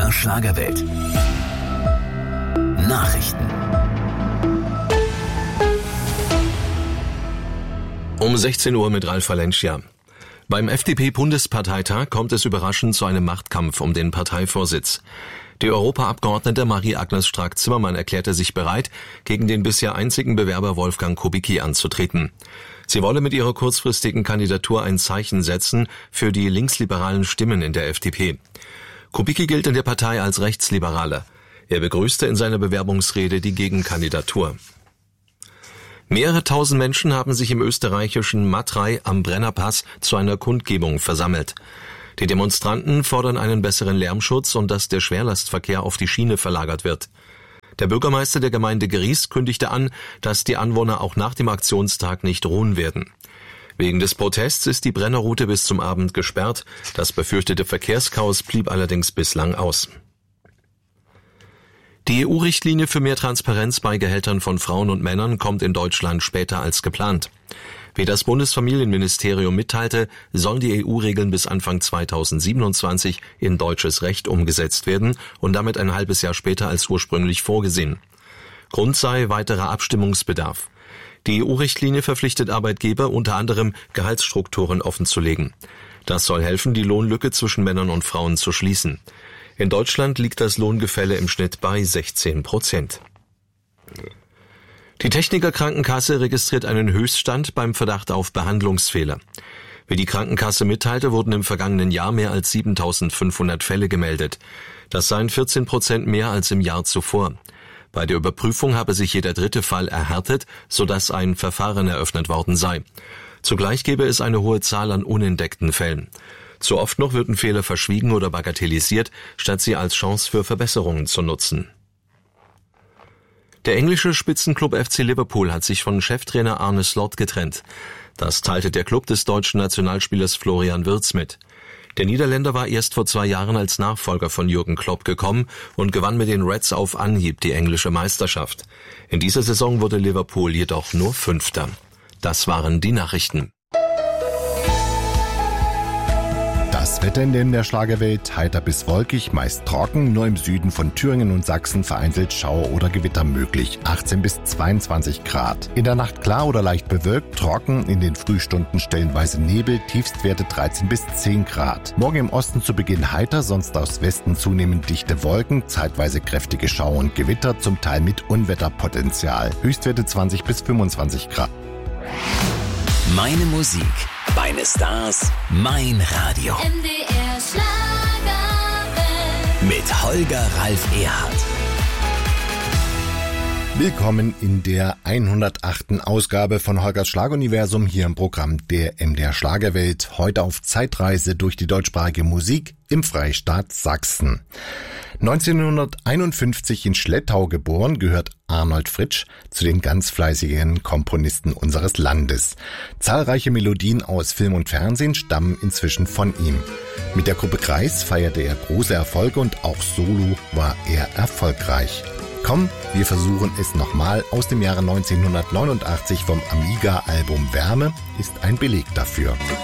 MDR Schlagerwelt. Nachrichten. Um 16 Uhr mit Ralf Valencia. Beim FDP-Bundesparteitag kommt es überraschend zu einem Machtkampf um den Parteivorsitz. Die Europaabgeordnete Marie-Agnes Strack-Zimmermann erklärte sich bereit, gegen den bisher einzigen Bewerber Wolfgang Kubicki anzutreten. Sie wolle mit ihrer kurzfristigen Kandidatur ein Zeichen setzen für die linksliberalen Stimmen in der FDP. Kubicki gilt in der Partei als Rechtsliberaler. Er begrüßte in seiner Bewerbungsrede die Gegenkandidatur. Mehrere tausend Menschen haben sich im österreichischen Matrei am Brennerpass zu einer Kundgebung versammelt. Die Demonstranten fordern einen besseren Lärmschutz und dass der Schwerlastverkehr auf die Schiene verlagert wird. Der Bürgermeister der Gemeinde Gries kündigte an, dass die Anwohner auch nach dem Aktionstag nicht ruhen werden. Wegen des Protests ist die Brennerroute bis zum Abend gesperrt. Das befürchtete Verkehrschaos blieb allerdings bislang aus. Die EU-Richtlinie für mehr Transparenz bei Gehältern von Frauen und Männern kommt in Deutschland später als geplant. Wie das Bundesfamilienministerium mitteilte, sollen die EU-Regeln bis Anfang 2027 in deutsches Recht umgesetzt werden und damit ein halbes Jahr später als ursprünglich vorgesehen. Grund sei weiterer Abstimmungsbedarf. Die EU-Richtlinie verpflichtet Arbeitgeber unter anderem, Gehaltsstrukturen offenzulegen. Das soll helfen, die Lohnlücke zwischen Männern und Frauen zu schließen. In Deutschland liegt das Lohngefälle im Schnitt bei 16%. Die Techniker Krankenkasse registriert einen Höchststand beim Verdacht auf Behandlungsfehler. Wie die Krankenkasse mitteilte, wurden im vergangenen Jahr mehr als 7.500 Fälle gemeldet. Das seien 14% mehr als im Jahr zuvor. Bei der Überprüfung habe sich jeder dritte Fall erhärtet, sodass ein Verfahren eröffnet worden sei. Zugleich gebe es eine hohe Zahl an unentdeckten Fällen. Zu oft noch würden Fehler verschwiegen oder bagatellisiert, statt sie als Chance für Verbesserungen zu nutzen. Der englische Spitzenclub FC Liverpool hat sich von Cheftrainer Arne Slot getrennt. Das teilte der Club des deutschen Nationalspielers Florian Wirtz mit. Der Niederländer war erst vor 2 Jahren als Nachfolger von Jürgen Klopp gekommen und gewann mit den Reds auf Anhieb die englische Meisterschaft. In dieser Saison wurde Liverpool jedoch nur Fünfter. Das waren die Nachrichten. Das Wetter in der Schlagerwelt: heiter bis wolkig, meist trocken, nur im Süden von Thüringen und Sachsen vereinzelt Schauer oder Gewitter möglich, 18 bis 22 Grad. In der Nacht klar oder leicht bewölkt, trocken, in den Frühstunden stellenweise Nebel, Tiefstwerte 13 bis 10 Grad. Morgen im Osten zu Beginn heiter, sonst aus Westen zunehmend dichte Wolken, zeitweise kräftige Schauer und Gewitter, zum Teil mit Unwetterpotenzial, Höchstwerte 20 bis 25 Grad. Meine Musik, meine Stars, mein Radio. MDR Schlagerwelt. Mit Holger Ralf Erhardt. Willkommen in der 108. Ausgabe von Holgers Schlageruniversum hier im Programm der MDR Schlagerwelt. Heute auf Zeitreise durch die deutschsprachige Musik im Freistaat Sachsen. 1951 in Schlettau geboren, gehört Arnold Fritsch zu den ganz fleißigen Komponisten unseres Landes. Zahlreiche Melodien aus Film und Fernsehen stammen inzwischen von ihm. Mit der Gruppe Kreis feierte er große Erfolge und auch solo war er erfolgreich. Komm, wir versuchen es nochmal aus dem Jahre 1989 vom Amiga-Album Wärme ist ein Beleg dafür.